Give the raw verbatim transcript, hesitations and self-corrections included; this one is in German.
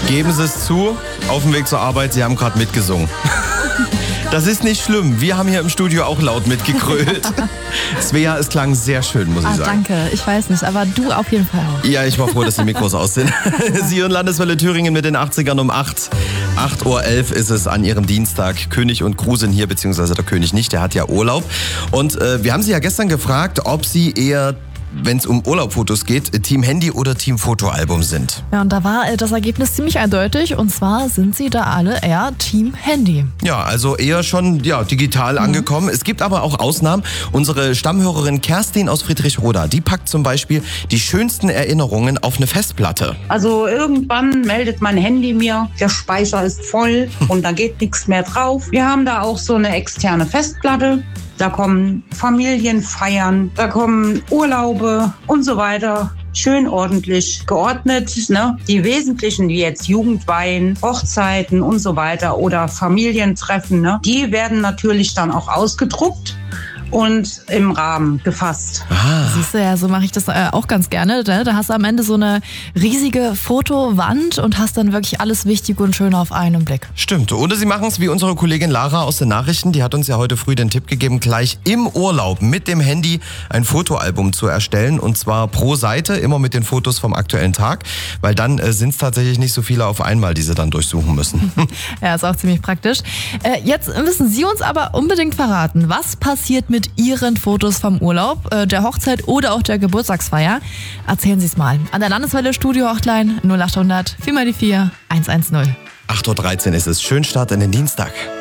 Geben Sie es zu, auf dem Weg zur Arbeit, Sie haben gerade mitgesungen. Das ist nicht schlimm. Wir haben hier im Studio auch laut mitgegrölt. Svea, es klang sehr schön, muss ich ah, sagen. Danke, ich weiß nicht, aber du auf jeden Fall auch. Ja, ich war froh, dass die Mikros aus sind. Sie hören Landeswelle Thüringen mit den achtzigern um acht. acht Uhr elf ist es an ihrem Dienstag. König und Crew sind hier, beziehungsweise der König nicht, der hat ja Urlaub. Und äh, wir haben Sie ja gestern gefragt, ob Sie eher, wenn es um Urlaubfotos geht, Team Handy oder Team Fotoalbum sind. Ja, und da war das Ergebnis ziemlich eindeutig. Und zwar sind sie da alle eher Team Handy. Ja, also eher schon ja, digital mhm. angekommen. Es gibt aber auch Ausnahmen. Unsere Stammhörerin Kerstin aus Friedrichroda, die packt zum Beispiel die schönsten Erinnerungen auf eine Festplatte. Also irgendwann meldet mein Handy mir, der Speicher ist voll und da geht nichts mehr drauf. Wir haben da auch so eine externe Festplatte. Da kommen Familienfeiern, da kommen Urlaube und so weiter. Schön ordentlich geordnet, ne? Die wesentlichen, wie jetzt Jugendweihen, Hochzeiten und so weiter oder Familientreffen, ne? Die werden natürlich dann auch ausgedruckt und im Rahmen gefasst. Ah. Siehst du, ja, so mache ich das äh, auch ganz gerne. Ne? Da hast du am Ende so eine riesige Fotowand und hast dann wirklich alles Wichtige und Schöne auf einen Blick. Stimmt. Oder Sie machen es wie unsere Kollegin Lara aus den Nachrichten. Die hat uns ja heute früh den Tipp gegeben, gleich im Urlaub mit dem Handy ein Fotoalbum zu erstellen. Und zwar pro Seite, immer mit den Fotos vom aktuellen Tag. Weil dann äh, sind es tatsächlich nicht so viele auf einmal, die Sie dann durchsuchen müssen. Ja, ist auch ziemlich praktisch. Äh, jetzt müssen Sie uns aber unbedingt verraten, was passiert mit Ihren Fotos vom Urlaub, äh, der Hochzeit oder auch der Geburtstagsfeier. Erzählen Sie es mal. An der Landeswelle Studio Hotline null acht hundert vier mal die vier eins eins null. acht Uhr dreizehn ist es. Schönen Start in den Dienstag.